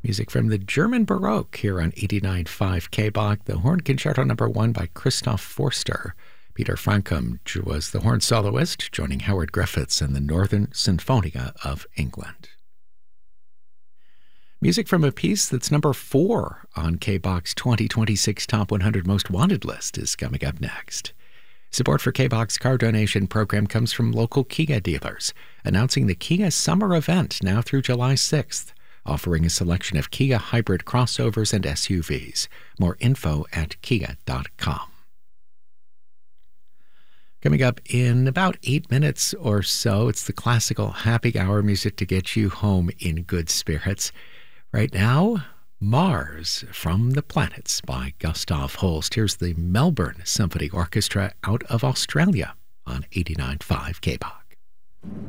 Music from the German Baroque here on 89.5 KBach. The Horn Concerto No. 1 by Christoph Forster. Peter Frankum was the horn soloist, joining Howard Griffiths and the Northern Sinfonia of England. Music from a piece that's number 4 on KBach's 2026 Top 100 Most Wanted list is coming up next. Support for KBach's car donation program comes from local Kia dealers, announcing the Kia Summer Event now through July 6th, offering a selection of Kia hybrid crossovers and SUVs. More info at kia.com. Coming up in about 8 minutes or so, it's the classical happy hour music to get you home in good spirits. Right now, Mars from the Planets by Gustav Holst. Here's the Melbourne Symphony Orchestra out of Australia on 89.5 KBach.